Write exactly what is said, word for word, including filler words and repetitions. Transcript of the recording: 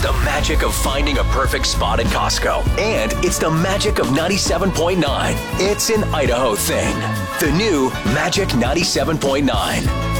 the magic of finding a perfect spot at Costco. And it's the magic of ninety-seven point nine. It's an Idaho thing. The new Magic ninety-seven point nine.